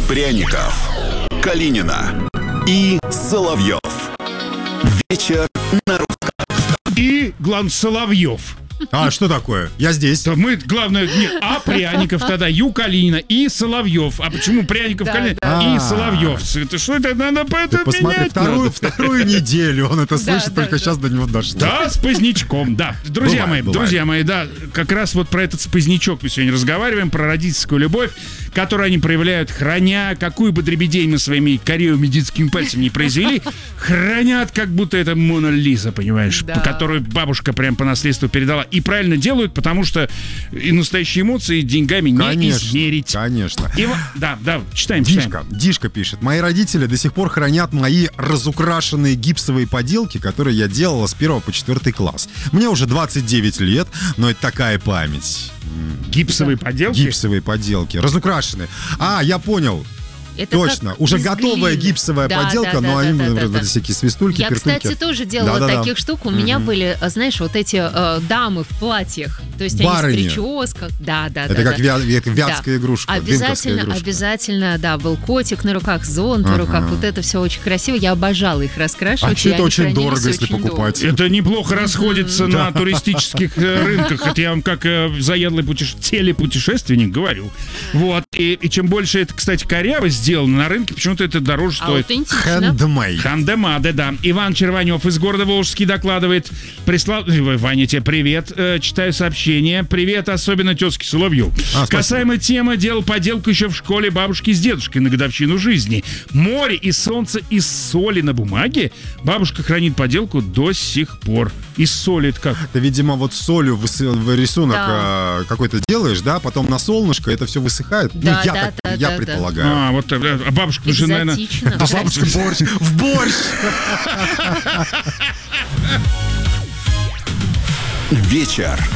Пряников, Калинина и Соловьев. Вечер на русском. И главное, Соловьев. А что такое? Я здесь. То мы, главное, нет, Пряников тогда, Калинина и Соловьев. А почему Пряников, Калинина и Соловьев? Это что это? Надо это Посмотри, менять. вторую неделю он это слышит, только сейчас до него дошло. Да, с позднячком, да. Друзья мои, да, как раз вот про этот позднячок мы сегодня разговариваем, про родительскую любовь, которую они проявляют, храня, какую бы дребедень мы своими корео-медицинскими пальцами не произвели, хранят, как будто это Мона Лиза, понимаешь, которую бабушка прям по наследству передала. И правильно делают, потому что и настоящие эмоции деньгами не измерить. Конечно. Да, читаем. Дишка пишет. Мои родители до сих пор хранят мои разукрашенные гипсовые поделки, которые я делала с 1 по 4 класс. Мне уже 29 лет, но это такая память. Гипсовые поделки? Гипсовые поделки. Разукрашенные. Я понял. Это точно, уже готовая гипсовая поделка, но они всякие свистульки, я, перкульки. Кстати, тоже делала таких штук. У меня были, знаешь, вот эти дамы в платьях. То есть барыни. Они с прической. Да. Это как вятская игрушка. Обязательно, да, был котик на руках, зонт на руках. Вот это все очень красиво. Я обожала их раскрашивать. Это очень дорого, если покупать. Это неплохо расходится на туристических рынках. Это я вам как заядлый телепутешественник говорю. Вот. И чем больше это, кстати, коряво сделано на рынке, почему-то это дороже стоит. Хандемаде, да. Иван Черванев из города Волжский докладывает. Прислал... Ваня, тебе привет. Читаю сообщение. Привет, особенно тезке Соловью. Касаемо темы, делал поделку еще в школе бабушки с дедушкой на годовщину жизни. Море и солнце из соли на бумаге. Бабушка хранит поделку до сих пор. Из соли это как? Ты, видимо, вот солью в рисунок какой-то делаешь, да, потом на солнышко это все высыхает. Я предполагаю. Вот бабушка уже, наверное... Бабушка в борщ! Вечер